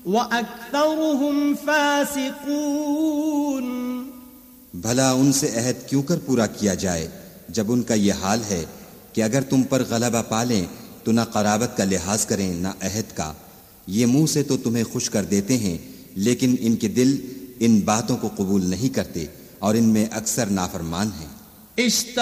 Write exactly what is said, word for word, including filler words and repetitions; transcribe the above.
वअक्सरुहुम फासिकून। भला उनसे अहद क्यों कर पूरा किया जाए जब उनका ये हाल है कि अगर तुम पर गलबा पालें तो न क़राबत का लिहाज करें न अहद का। ये मुंह से तो तुम्हें खुश कर देते हैं लेकिन इनके दिल इन बातों को कबूल नहीं करते और इनमें अक्सर नाफरमान हैं।